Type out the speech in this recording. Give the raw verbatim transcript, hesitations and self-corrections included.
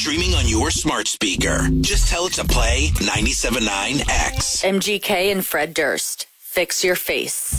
streaming on your smart speaker. Just tell it to play ninety-seven point nine X. M G K and Fred Durst. Fix your face.